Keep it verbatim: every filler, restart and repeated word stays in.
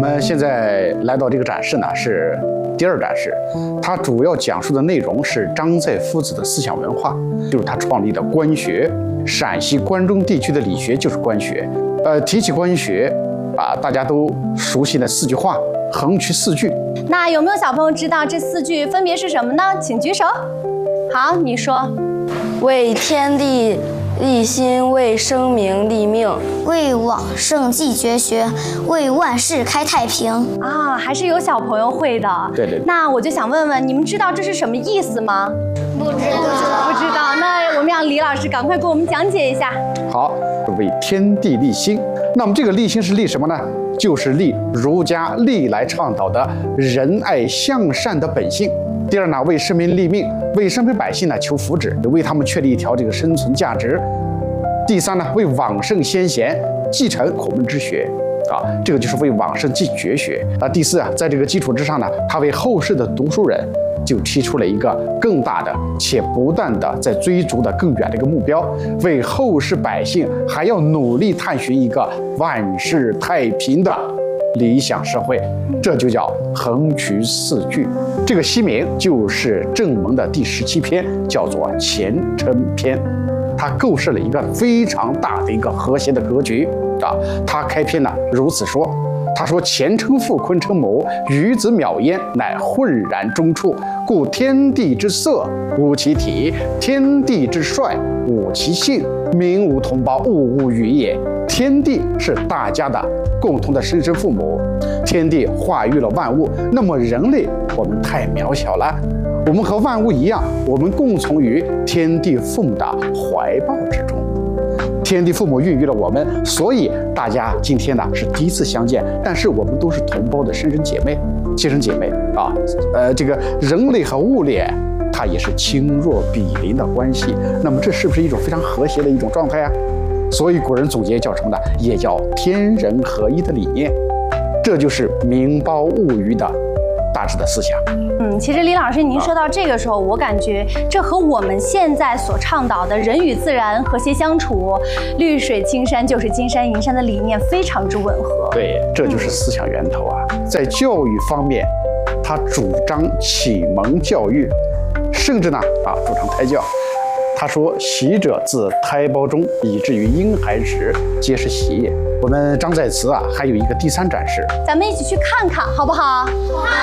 们现在来到这个展示呢，是第二展示，它主要讲述的内容是张载夫子的思想文化，就是他创立的官学。陕西关中地区的理学就是官学。呃，提起官学，啊，大家都熟悉的四句话，横渠四句。 那有没有小朋友知道这四句分别是什么呢？请举手。好，你说。 为天地立心，为生民立命， 为往圣继绝学，为万世开太平。 啊，还是有小朋友会的。 对对对。 那我就想问问，你们知道这是什么意思吗？ 不知道。 不知道。那我们让李老师赶快给我们讲解一下。 好，为天地立心。那么这个立心是立什么呢？就是立儒家历来倡导的仁爱向善的本性。第二呢，为生民立命，为生民百姓呢求福祉，为他们确立一条这个生存价值。第三呢，为往圣先贤继承孔门之学，啊，这个就是为往圣继绝学啊。第四啊，在这个基础之上呢，他为后世的读书人就提出了一个更大的且不断的在追逐的更远的一个目标，为后世百姓还要努力探寻一个万世太平的理想社会，这就叫横渠四句。这个西名就是正文的第十七篇，叫做前称篇。它构设了一个非常大的一个和谐的格局啊。它开篇呢如此说。他说：“前称父，坤称母，余子渺焉，乃浑然中处。故天地之色，无其体；天地之帅，无其性。民无同胞，物物与也。天地是大家的共同的生身父母，天地化育了万物。那么人类，我们太渺小了。我们和万物一样，我们共从于天地父母的怀抱之中。”天地父母孕育了我们，所以大家今天呢是第一次相见，但是我们都是同胞的生身姐妹、亲生姐妹啊。呃，这个人类和物类，它也是亲若比邻的关系。那么这是不是一种非常和谐的一种状态啊？所以古人总结叫什么呢？也叫天人合一的理念。这就是民胞物育的大致的思想。 嗯，其实李老师，您说到这个时候，我感觉这和我们现在所倡导的人与自然和谐相处、绿水青山就是金山银山的理念非常之吻合。 对，这就是思想源头啊。在教育方面，他主张启蒙教育，甚至呢啊主张胎教。他说：“习者自胎胞中，以至于婴孩时，皆是习也。”我们张载祠啊，还有一个第三展示， 咱们一起去看看，好不好？